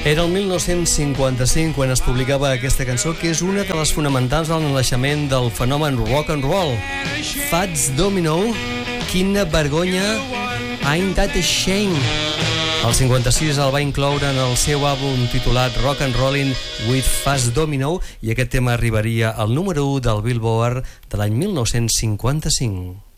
Era el 1955 quan es publicava aquesta cançó, que és una de les fonamentals del naixement del fenomen rock and roll. Fats Domino, quina vergonya, Ain't That a Shame. El 56 el va incloure en el seu àlbum titulat Rock and Rollin' with Fats Domino, i aquest tema arribaria al número 1 del Billboard de l'any 1955.